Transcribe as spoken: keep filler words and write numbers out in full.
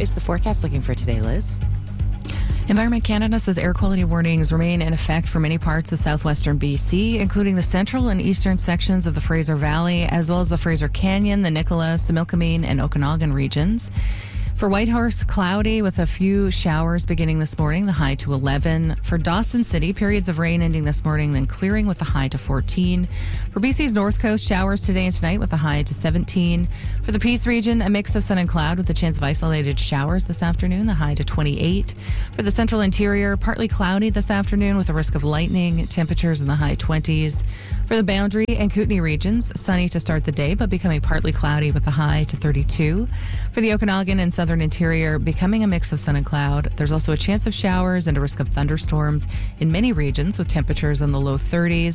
is the forecast looking for today, Liz? Environment Canada says air quality warnings remain in effect for many parts of southwestern B C, including the central and eastern sections of the Fraser Valley, as well as the Fraser Canyon, the Nicholas, Similkameen, and Okanagan regions. For Whitehorse, cloudy with a few showers beginning this morning, the high to eleven. For Dawson City, periods of rain ending this morning, then clearing with the high to fourteen. For B C's North Coast, showers today and tonight with a high to seventeen. For the Peace region, a mix of sun and cloud with a chance of isolated showers this afternoon, the high to twenty-eight. For the Central Interior, partly cloudy this afternoon with a risk of lightning, temperatures in the high twenties. For the Boundary and Kootenay regions, sunny to start the day, but becoming partly cloudy with a high to thirty-two. For the Okanagan and Southern Interior, becoming a mix of sun and cloud. There's also a chance of showers and a risk of thunderstorms in many regions with temperatures in the low thirties.